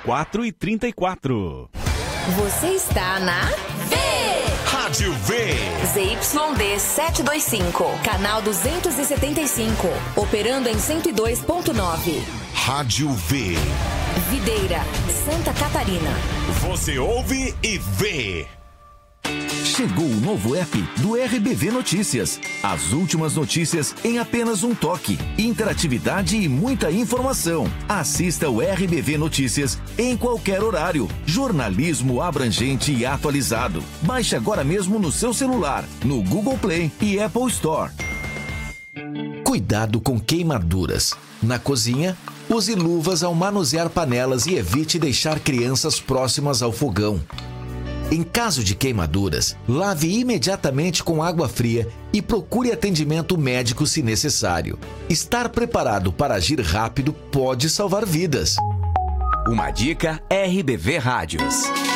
34 e 34. Você está na Rádio V. ZYD 725, canal 275, operando em 102.9. Rádio V. Videira, Santa Catarina. Você ouve e vê. Chegou o novo app do RBV Notícias. As últimas notícias em apenas um toque. Interatividade e muita informação. Assista o RBV Notícias em qualquer horário. Jornalismo abrangente e atualizado. Baixe agora mesmo no seu celular, no Google Play e Apple Store. Cuidado com queimaduras. Na cozinha, use luvas ao manusear panelas e evite deixar crianças próximas ao fogão. Em caso de queimaduras, lave imediatamente com água fria e procure atendimento médico se necessário. Estar preparado para agir rápido pode salvar vidas. Uma dica RBV Rádios.